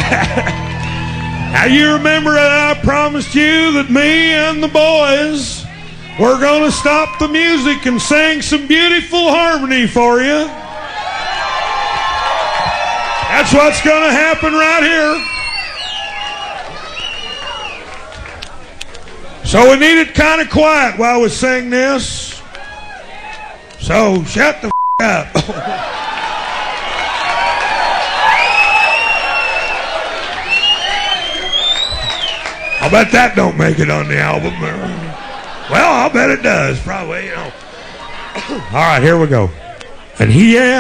Now you remember that I promised you that me and the boys were going to stop the music and sing some beautiful harmony for you. That's what's going to happen right here. So we need it kind of quiet while we sing this. So shut the up. I'll bet that don't make it on the album. Well, I'll bet it does, probably, you know. All right, here we go. And he